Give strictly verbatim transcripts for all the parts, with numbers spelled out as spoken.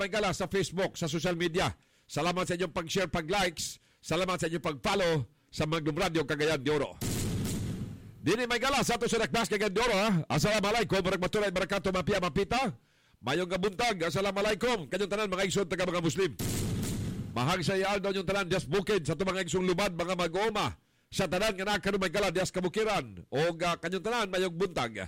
Paygala sa Facebook, sa social media. Salamat sa inyong pag-share, pag-likes. Salamat sa inyong pag-follow sa Magnum Radio Cagayan de Oro. Dini Paygala sa ato sa Nakbas Cagayan de Oro. Assalamualaikum warahmatullahi wabarakatuh. Mapia mapita. Mayong gabuntag. Assalamualaikum. Kanyang tanan mga igsoon taga mga Muslim. Mahag sa iyal daw yung tanan dias bukid sa ito mga igsong lumad mga mag-oma. Sa tanan nga nakano Paygala dias kabukiran. O uh, kanyang tanan mayong buntag.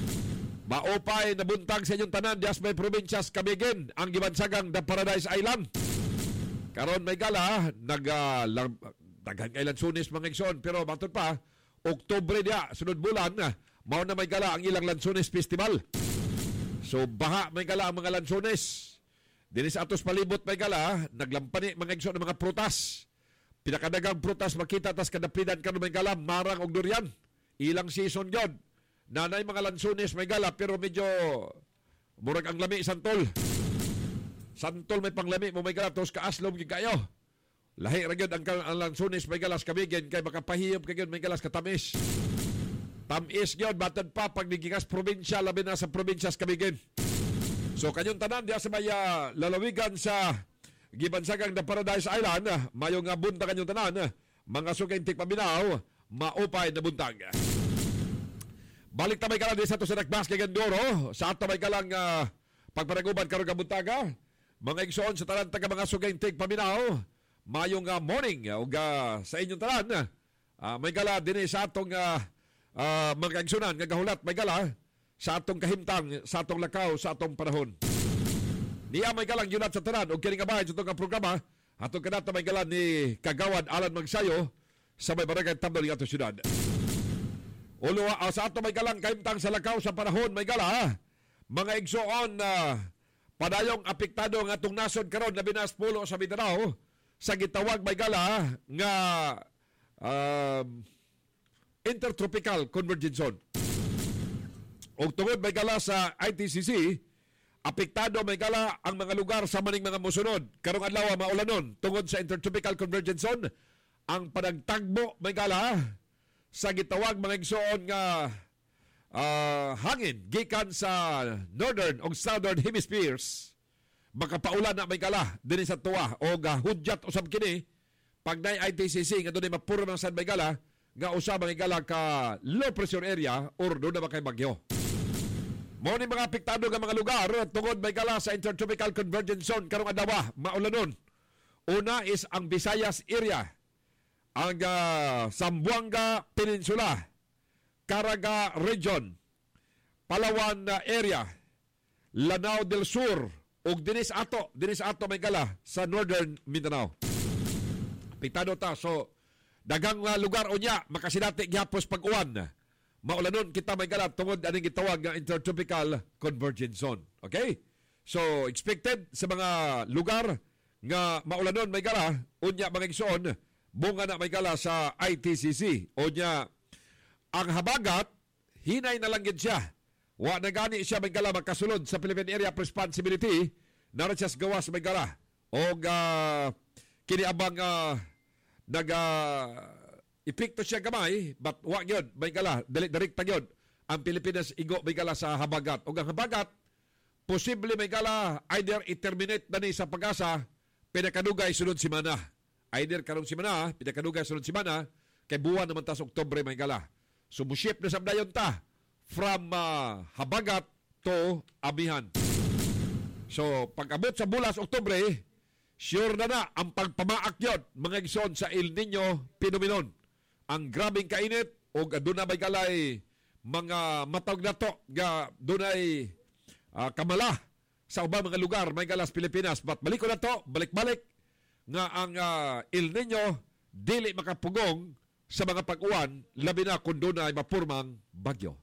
Maopay na buntag sa inyong tanan dias may probinsyas Camiguin ang gibansagang The Paradise Island. Karon may gala, nag, uh, daghan kailan sunis mga igsoon, pero matod pa, Oktubre dia, sunod bulan, mao na may gala ang ilang Lansones Festival. So, baha may gala ang mga Lansones. Dinis atos palibot may gala, naglampani mga igsoon ng mga prutas. Pinakadagang prutas makita, tas kadapidan ka may gala, marang og durian. Ilang season yun. Nanay mga Lansones may gala, pero medyo murag ang lami santol. Santol may panglami mo may gala, tos kaaslom kayo. Lahi ra gyud ang, ang Lansones may galas Camiguin kay makapahiyop kay gyud may galas katamis. Tamis gyud batad pa pag nigikas probinsya labi na sa probinsyas Camiguin. So kanyong tanan diya sa may uh, lalawigan sa gibansagang The Paradise Island, mayong uh, bunta kanyong tanan, mga sugay tik paminaw, maupay na buntag. Balik ta may galang di sa to sa Nakbas Cagayan de Oro, sa ato may galang uh, pagpanaguban karon ka buntaga. Mga igsoon sa tanan taga mga sugay tik paminaw, mayong uh, morning uh, uh, sa inyong tanan. Uh, may gala din sa atong uh, uh, mga igsunan nga gahulat may gala sa atong kahimtang, sa atong lakaw, sa atong panahon. Niya may galang yunat sa tanan o kining kabahin sa itong programa atong kanata may gala ni Kagawad Alan Magsayo sa may barangay Tabdol ng atong syudad. Ulo uh, sa atong may galang kahimtang sa lakaw sa panahon may gala mga igsoon na uh, padayong apektado ng atong nasod karon na binas pulo sa Mindanao sa gitawag may gala nga um, Intertropical Convergence Zone. O tungod may gala sa I T C C, apektado may gala ang mga lugar sa maning mga musunod. Karong adlaw maulanon tungod sa Intertropical Convergence Zone, ang panagtagbo may gala sa gitawag mga igsoon nga Uh, hangin gikan sa northern o southern hemispheres makapaulan na may gala din sa tuwa o uh, hudyat usab kini pag na I T C C nga doon ay mapuro ng San may gala nga usab may gala ka low pressure area or doon na ba kay bagyo. Mao ni mga apektado nga mga lugar tungod may gala sa Intertropical Convergence Zone karong adlaw maulanon. Una is ang Visayas area, ang uh, Zamboanga Peninsula, Caraga Region, Palawan area, Lanao del Sur, ug dinis ato, dinis ato may gala sa Northern Mindanao. Apektado ta, so dagang uh, lugar unya makasinati gyapos pag-uwan. Maulanon kita may gala tungod aning gitawag nga Intertropical Convergence Zone. Okay? So expected sa mga lugar nga maulanon may gala unya mga igsoon, bunga na may gala sa I T C C. Unya ang habagat, hinay na lang siya. Wa na gani siya may gala makasulod sa Philippine Area of Responsibility na siya gawas may gala. O uh, kiniabang uh, nag uh, epekto siya gamay, but wa yun, may gala, direkta yun. Ang Pilipinas igo may gala sa habagat. O ang habagat, posible may gala either i-terminate na ni sa pag-asa, pinakadugay sunod simana. Either karong simana, pinakadugay sunod simana, kay buwan naman ta sa Oktubre may gala. Sumuship na sabdayon ta from uh, habagat to amihan. So, pag-abot sa bulas Oktubre, sure na na ang pagpamaak yun, mga igsoon sa El Nino Phenomenon. Ang grabing kainit o doon na may galay mga matawag na to, doon ay uh, kamala sa ubang mga lugar, may galas Pilipinas. But balik ko na to, balik-balik nga ang uh, El Nino dili makapugong sa mga pag-uwan, labi na kung doon ay mapurmang bagyo.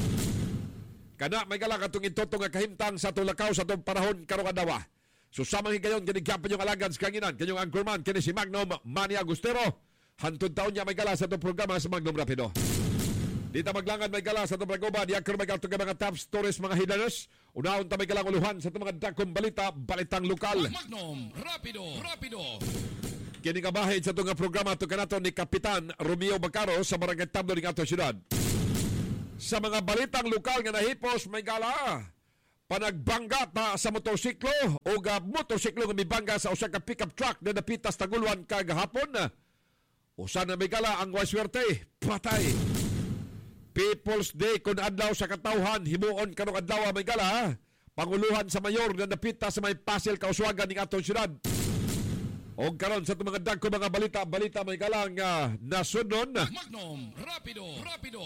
Kana may gala katong intotong nga kahimtang sa tulakaw sa itong panahon karong adlaw. Susamang higayon, ganigyapan yung alagan sa kanginan, kanyang anchorman, kini si Magnum Manny Agustero. Hantod taon niya may gala sa itong programa sa Magnum Rapido. Dita maglangan may gala sa itong programa, di akar may gala itong mga top stories, mga hiddeners. Unahon ta may galang uluhan sa itong mga dakong balita, balitang lokal. Magnum Rapido, Rapido. Kini kabahin sa itong programa ito kanato ni Kapitan Romeo Bacaro sa Barangay Tablo ng ato syudad. Sa mga balitang lokal nga nahipos, may gala. panagbangga ta sa motorsiklo o ga motorsiklo nga mibangga sa usa ka pickup truck na napitas taguluan kagahapon. Usa na may gala ang waswerte, patay. People's Day kun adlaw sa katawhan, himuon karong adlaw may gala. Panguluhan sa mayor na napita sa may Pasel kauswagan ning atong syudad. O karon sa mga dagko mga balita, balita may gala nga nasudnon. Magnum, rapido, rapido.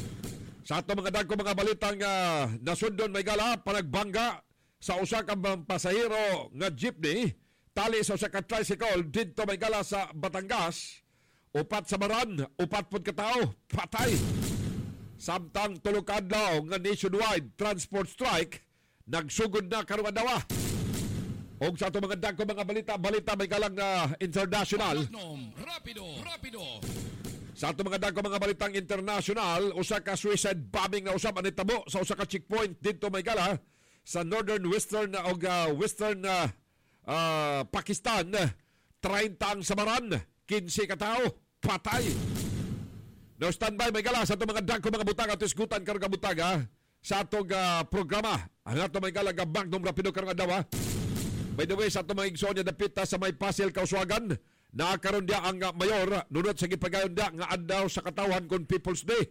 Sa ato mga dagko mga balita nga nasudnon may gala, panagbangga sa usa ka pasahero nga jeepney tali sa usa ka tricycle didto may gala sa Batangas. Upat sa Maran, upat pud ka tawo, patay. Samtang tulog ka adlaw nga nationwide transport strike, nagsugod na karong adlaw. Og sa ato mga dagko mga balita, balita may galang na international. Magnum, rapido, rapido. Sa ato mga dagko mga balitang international, usa ka suicide bombing na usab anitabo sa usa ka checkpoint didto may gala sa northern western og uh, western uh, uh, Pakistan. thirty ang samaran, fifteen ka tawo, patay. No standby may gala sa ato mga dagko mga butang at isgutan karong kabutaga sa atong uh, programa. Ang ato may gala nga Magnum rapido karong adlaw. By the way, sa itong mga igsoon niya dapita sa may Pasel kauswagan, nakakaroon dia ang uh, mayor, nunod sa gipagayon dia nga adlaw sa katawan kon People's Day.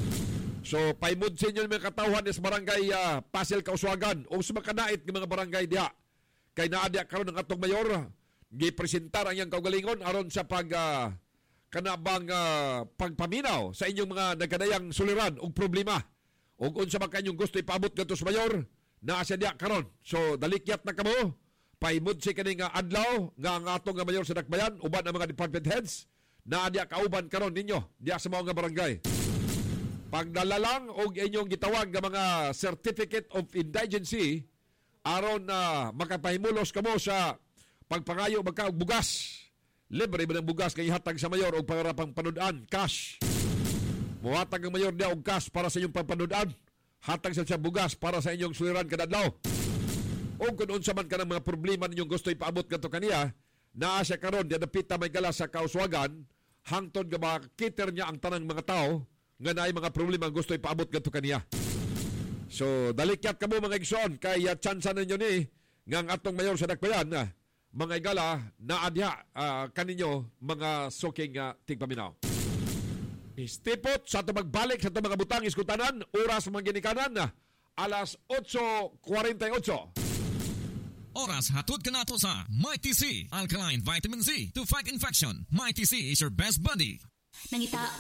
So, paimudsin yun mga katawan is barangay uh, Pasel kauswagan o sa makanait ng mga barangay dia. Kay naadya karon ng atong mayor, gipresentar ang iyang kaugalingon aron sa pag uh, kanabang uh, pagpaminaw sa inyong mga nagkadayang suliran o problema. O unsa man kanyong gusto ipaabot dito sa mayor, naa siya dia karon. So, dalikyat na kamo. Paimod si kani nga adlaw nga ang atong nga mayor sa Dakbayan uban ang mga department heads na diya kauban karon ninyo diya sa mga barangay. Pagdala lang og inyong gitawag nga mga certificate of indigency aron na uh, makapahimulos kamo sa pagpangayo magka og bugas. Libre ba ng bugas kay ihatag sa mayor og para pang panudan cash. Muhatag ang mayor diya og cash para sa inyong pagpanudan. Hatag sa siya bugas para sa inyong suliran kada adlaw. O kung unsa man ka ng mga problema ninyong gusto ipaabot kanto kaniya, naa siya karon diya dapita may gala sa kauswagan, hangtod nga makiter niya ang tanang mga tao nga naay mga problema gusto ipaabot kanto kaniya. So, dalikyat kamo mga igsoon, kay uh, tsansa ninyo ni nga ang atong mayor sa Dakbayan, uh, mga igala, naadya uh, kaninyo mga suking uh, tigpaminaw. Istipot sa ito magbalik sa ito mga butang iskutanan, oras mga ginikanan, uh, alas eight forty-eight. Oras hatod ka nato sa Mighty C, Alkaline Vitamin C to fight infection. Mighty C is your best buddy. Nangita